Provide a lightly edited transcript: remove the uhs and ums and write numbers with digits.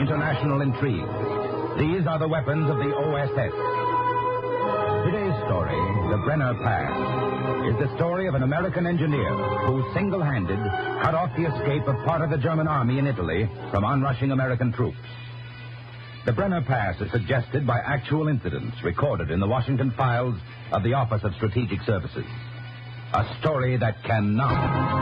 international intrigue. These are the weapons of the OSS. Today's story, the Brenner Pass, is the story of an American engineer who single-handed cut off the escape of part of the German army in Italy from onrushing American troops. The Brenner Pass is suggested by actual incidents recorded in the Washington files of the Office of Strategic Services. A story that cannot